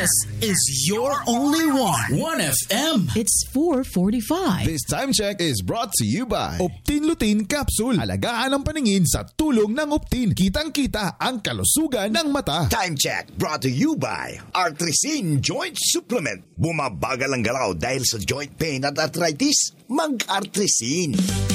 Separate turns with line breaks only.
This is your only one. 1FM.
It's 4:45.
This time check is brought to you by Optin Lutein Capsule. Alagaan ang paningin sa tulong ng Optin. Kitang-kita ang kalusugan ng mata.
Time check brought to you by Artrisin Joint Supplement. Bumabagal ang galaw dahil sa joint pain at arthritis. Mag-Artrisin.